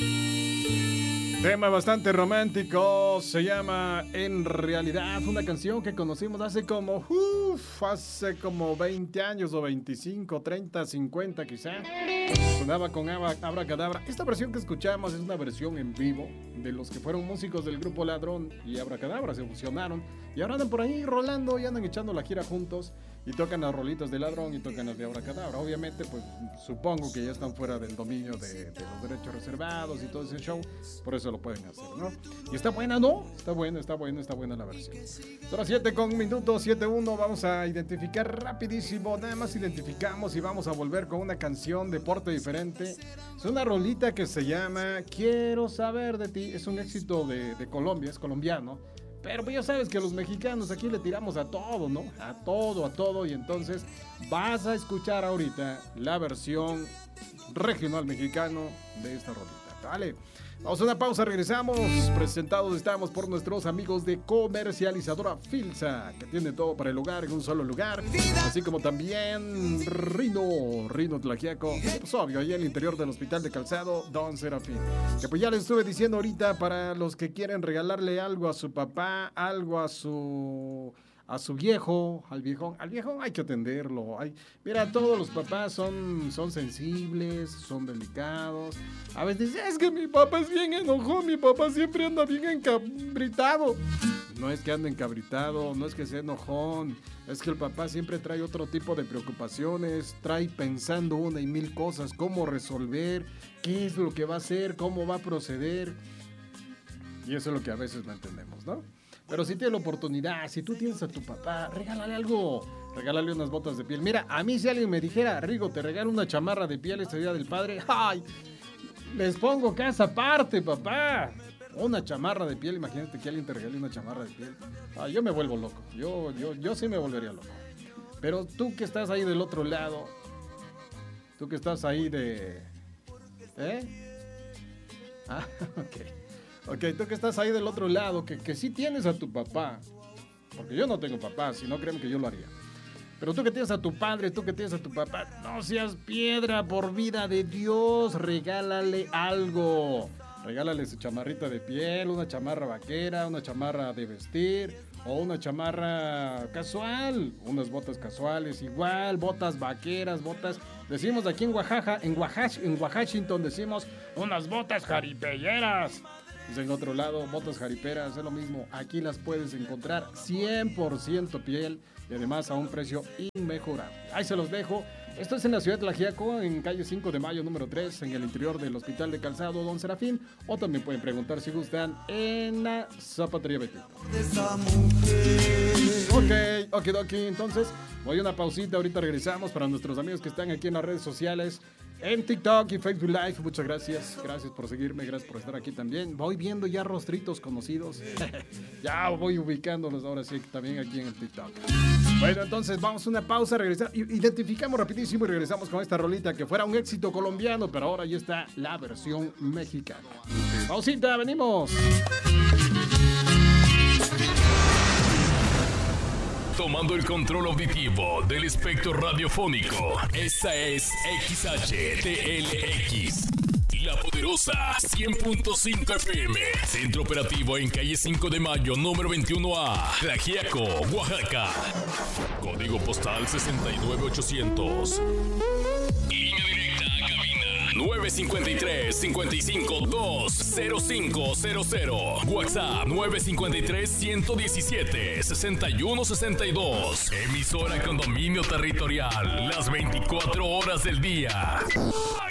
Tema bastante romántico, se llama En Realidad, una canción que conocimos hace como 20 años o 25, 30, 50 quizá. Sonaba con Abracadabra. Esta versión que escuchamos es una versión en vivo de los que fueron músicos del grupo Ladrón y Abracadabra, se fusionaron y ahora andan por ahí rolando y andan echando la gira juntos y tocan las rolitas de Ladrón y tocan las de Abracadabra. Obviamente, pues supongo que ya están fuera del dominio de los derechos reservados y todo ese show, por eso lo pueden hacer, ¿no? Y está buena, ¿no? Está buena la versión. Son las 7:7:1, vamos a identificar rapidísimo, nada más identificamos y vamos a volver con una canción de porte diferente. Es una rolita que se llama Quiero saber de ti, es un éxito de Colombia, es colombiano. Pero pues ya sabes que los mexicanos aquí le tiramos a todo, ¿no? A todo. Y entonces vas a escuchar ahorita la versión regional mexicano de esta rolita, ¿vale? Vamos a una pausa, regresamos. Presentados estamos por nuestros amigos de Comercializadora Filsa, que tiene todo para el hogar en un solo lugar. Así como también Rino Tlaxiaco, pues obvio, ahí en el interior del Hospital de Calzado, Don Serafín. Que pues ya les estuve diciendo ahorita, para los que quieren regalarle algo a su papá, algo a su viejo, al viejón hay que atenderlo. Mira, todos los papás son sensibles, son delicados. A veces es que mi papá es bien enojón, mi papá siempre anda bien encabritado. No es que ande encabritado, no es que sea enojón, es que el papá siempre trae otro tipo de preocupaciones, trae pensando una y mil cosas, cómo resolver, qué es lo que va a hacer, cómo va a proceder. Y eso es lo que a veces no entendemos, ¿no? Pero si tienes la oportunidad, si tú tienes a tu papá, regálale algo. Regálale unas botas de piel. Mira, a mí si alguien me dijera, Rigo, te regalo una chamarra de piel este día del padre, ¡ay! Les pongo casa aparte, papá. Una chamarra de piel, imagínate que alguien te regale una chamarra de piel. Ay, yo me vuelvo loco. Yo sí me volvería loco. Pero tú que estás ahí del otro lado, tú que estás ahí de... Ok, tú que estás ahí del otro lado, que sí tienes a tu papá, porque yo no tengo papá, si no créeme que yo lo haría. Pero tú que tienes a tu padre, tú que tienes a tu papá, no seas piedra, por vida de Dios, regálale algo. Regálale su chamarrita de piel, una chamarra vaquera, una chamarra de vestir o una chamarra casual, unas botas casuales, igual, botas vaqueras, botas, decimos aquí en Oaxaca, en Washington decimos unas botas jaripelleras. En otro lado, botas jariperas, es lo mismo. Aquí las puedes encontrar 100% piel y además a un precio inmejorable. Ahí se los dejo. Esto es en la ciudad de Tlaxiaco, en calle 5 de Mayo, número 3, en el interior del Hospital de Calzado, Don Serafín. O también pueden preguntar si gustan en la Zapatería Betito. Ok. Entonces, voy a una pausita. Ahorita regresamos para nuestros amigos que están aquí en las redes sociales. En TikTok y Facebook Live, muchas gracias. Gracias por seguirme, gracias por estar aquí también. Voy viendo ya rostritos conocidos. Ya voy ubicándolos ahora sí también aquí en el TikTok. Bueno, entonces vamos a una pausa, regresar. Identificamos rapidísimo y regresamos con esta rolita que fuera un éxito colombiano, pero ahora ya está la versión mexicana. Pausita, venimos. Tomando el control auditivo del espectro radiofónico. Esta es XHTLX. La Poderosa 100.5 FM. Centro operativo en calle 5 de Mayo, número 21A. Tlaxiaco, Oaxaca. Código postal 69800. Línea directa a cabina 953-55-20500. WhatsApp 953-117-6162. Emisora con dominio territorial las 24 horas del día.